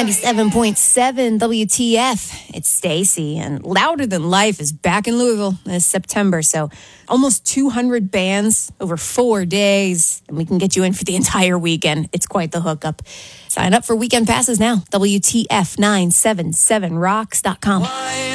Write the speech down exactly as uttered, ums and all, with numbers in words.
ninety-seven point seven W T F. It's Stacy, and Louder Than Life is back in Louisville this September. So almost two hundred bands over four days, and we can get you in for the entire weekend. It's quite the hookup. Sign up for weekend passes now. W T F nine seven seven rocks dot com.